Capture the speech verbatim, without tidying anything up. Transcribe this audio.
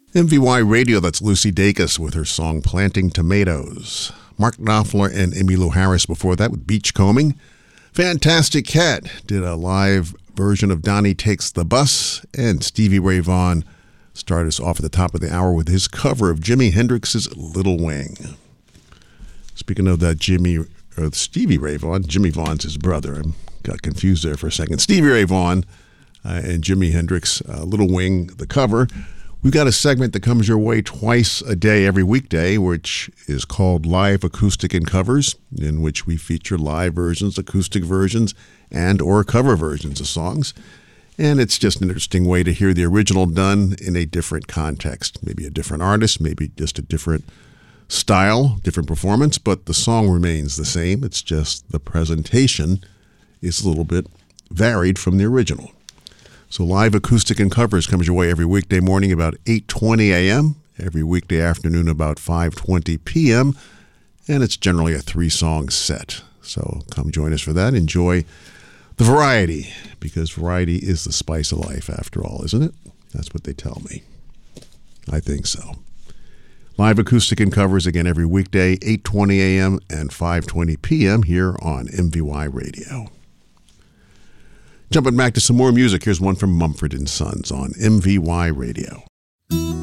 M V Y Radio, that's Lucy Dacus with her song Planting Tomatoes. Mark Knopfler and Emmylou Harris before that with Beachcombing. Fantastic Cat did a live version of Donnie Takes the Bus, and Stevie Ray Vaughan started us off at the top of the hour with his cover of Jimi Hendrix's Little Wing. Speaking of that, Jimmy, or Stevie Ray Vaughan, Jimmy Vaughan's his brother. I got confused there for a second. Stevie Ray Vaughan uh, and Jimi Hendrix, uh, Little Wing, the cover. We've got a segment that comes your way twice a day, every weekday, which is called Live Acoustic and Covers, in which we feature live versions, acoustic versions, and or cover versions of songs. And it's just an interesting way to hear the original done in a different context. Maybe a different artist, maybe just a different style, different performance, but the song remains the same. It's just the presentation is a little bit varied from the original. So Live Acoustic and Covers comes your way every weekday morning about eight twenty a.m., every weekday afternoon about five twenty p.m., and it's generally a three-song set. So come join us for that. Enjoy the variety, because variety is the spice of life after all, isn't it? That's what they tell me. I think so. Live Acoustic and Covers again every weekday, eight twenty a.m. and five twenty p.m. here on M V Y Radio. Jumping back to some more music, here's one from Mumford and Sons on M V Y Radio.